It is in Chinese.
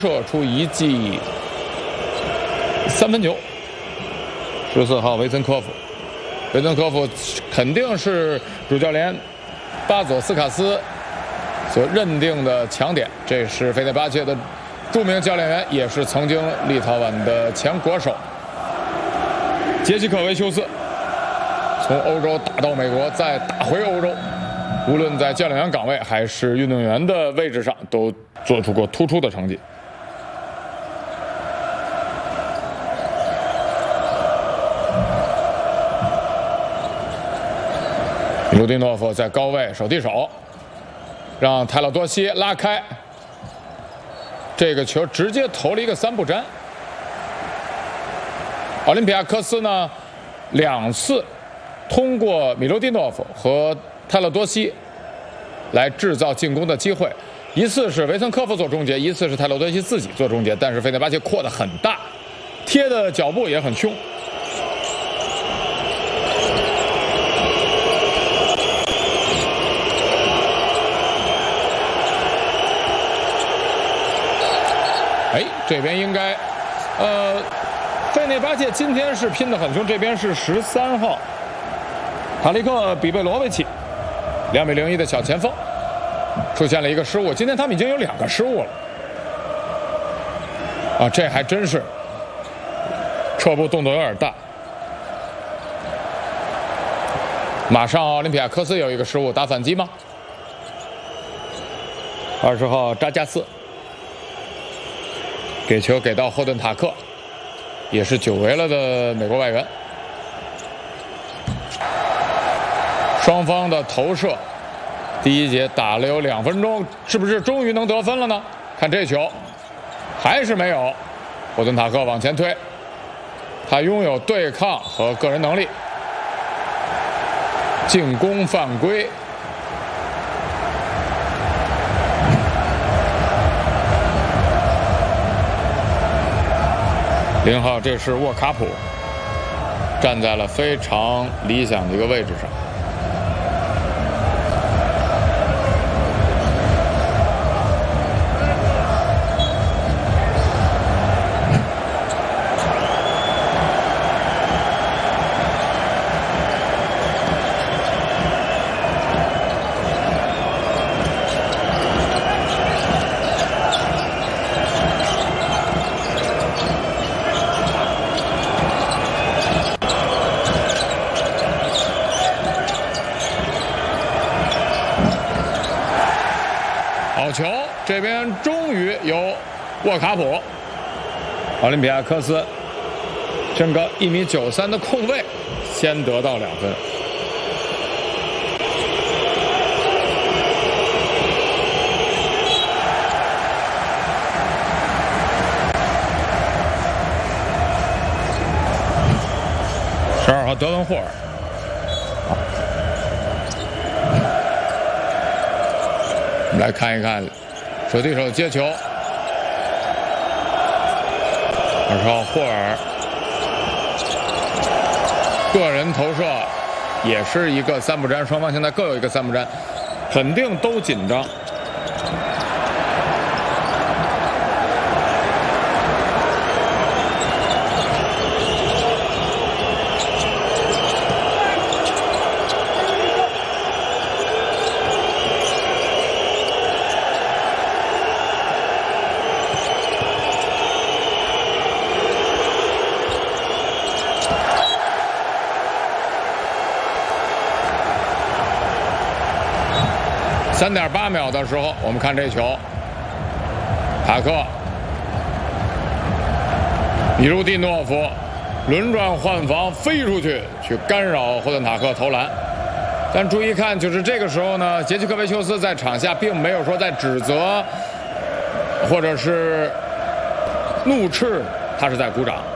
射出一记3分球。14号维岑科夫，维岑科夫肯定是主教练巴佐斯卡斯所认定的强点。这是费内巴切的著名教练员，也是曾经立陶宛的前国手杰西克维修斯。从欧洲打到美国，再打回欧洲，无论在教练员岗位还是运动员的位置上，都做出过突出的成绩。米卢蒂诺夫在高位手递手，让泰勒多西拉开，这个球直接投了一个3不沾。奥林匹亚科斯呢，2次通过米卢蒂诺夫和泰勒多西来制造进攻的机会，一次是维岑科夫做终结，一次是泰勒多西自己做终结，但是费内巴切扩得很大，贴的脚步也很凶。这边应该，费内巴切今天是拼得很凶，这边是13号塔利克比贝罗维奇，2米01的小前锋，出现了一个失误。今天他们已经有2个失误了，啊，这还真是撤步动作有点大。马上奥林匹亚科斯有一个失误，打反击吗？20号扎加斯。给球给到霍顿塔克，也是久违了的美国外援。双方的投射，第一节打了有2分钟，是不是终于能得分了呢？看这球，还是没有。霍顿塔克往前推，他拥有对抗和个人能力，进攻犯规。0号，这是沃卡普，站在了非常理想的一个位置上。好球！这边终于有沃卡普，奥林匹亚科斯身高1.93米的控卫，先得到2分。12号德文霍尔。我们来看一看手递手接球，20号霍尔个人投射也是一个3不沾，双方现在各有一个3不沾，肯定都紧张。3.8秒的时候，我们看这球，塔克、米卢蒂诺夫轮转换防飞出去，去干扰霍顿塔克投篮。但注意看，就是这个时候呢，杰西克维修斯在场下并没有说在指责或者是怒斥，他是在鼓掌。